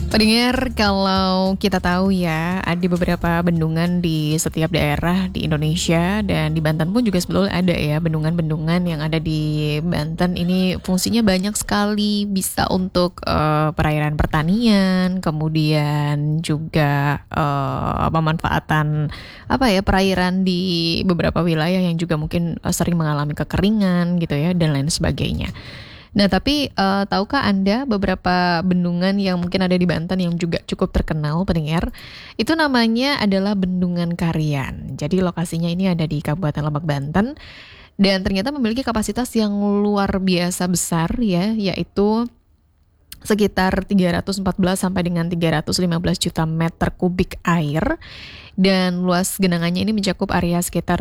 Pendengar, kalau kita tahu ya, ada beberapa bendungan di setiap daerah di Indonesia dan di Banten pun juga sebetulnya ada ya bendungan-bendungan yang ada di Banten ini fungsinya banyak sekali, bisa untuk perairan pertanian, kemudian juga pemanfaatan apa ya perairan di beberapa wilayah yang juga mungkin sering mengalami kekeringan gitu ya dan lain sebagainya. Nah, tapi tahukah Anda beberapa bendungan yang mungkin ada di Banten yang juga cukup terkenal, pendengar? Itu namanya adalah Bendungan Karian. Jadi lokasinya ini ada di Kabupaten Lebak, Banten, dan ternyata memiliki kapasitas yang luar biasa besar ya, yaitu sekitar 314 sampai dengan 315 juta meter kubik air, dan luas genangannya ini mencakup area sekitar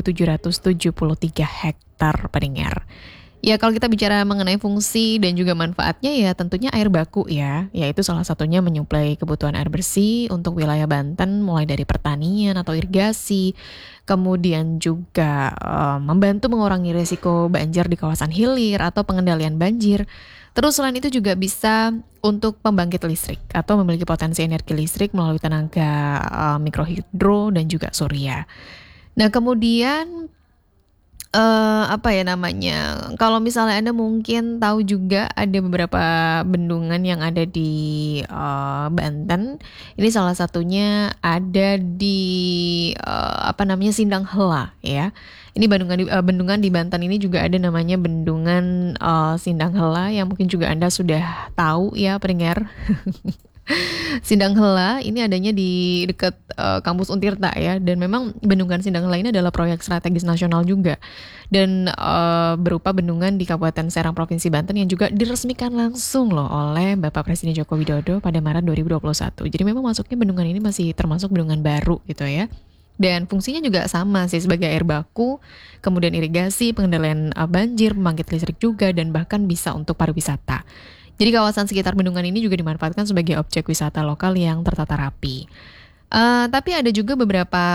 1.773 hektar, pendengar. Ya, kalau kita bicara mengenai fungsi dan juga manfaatnya ya tentunya air baku ya, yaitu salah satunya menyuplai kebutuhan air bersih untuk wilayah Banten mulai dari pertanian atau irigasi, kemudian juga membantu mengurangi risiko banjir di kawasan hilir atau pengendalian banjir. Terus selain itu juga bisa untuk pembangkit listrik atau memiliki potensi energi listrik melalui tenaga mikrohidro dan juga surya. Nah, kemudian apa ya namanya, kalau misalnya Anda mungkin tahu juga ada beberapa bendungan yang ada di, Banten. Ini salah satunya ada di, apa namanya, Sindang Hela ya. Ini bendungan di Banten ini juga ada namanya Bendungan, Sindang Hela yang mungkin juga Anda sudah tahu ya pendengar. Sindang Hela ini adanya di dekat kampus Untirta ya, dan memang bendungan Sindang Hela ini adalah proyek strategis nasional juga, dan berupa bendungan di Kabupaten Serang Provinsi Banten yang juga diresmikan langsung loh oleh Bapak Presiden Joko Widodo pada Maret 2021. Jadi memang masuknya bendungan ini masih termasuk bendungan baru gitu ya. Dan fungsinya juga sama sih sebagai air baku, kemudian irigasi, pengendalian banjir, pembangkit listrik juga, dan bahkan bisa untuk pariwisata. Jadi kawasan sekitar bendungan ini juga dimanfaatkan sebagai objek wisata lokal yang tertata rapi. Tapi ada juga beberapa